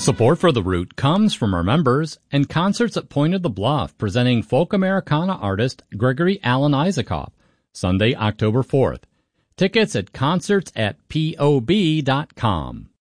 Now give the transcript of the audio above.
Support for The Root comes from our members and concerts at Point of the Bluff presenting folk Americana artist Gregory Alan Isaacoff, Sunday, October 4th. Tickets at concerts@pob.com.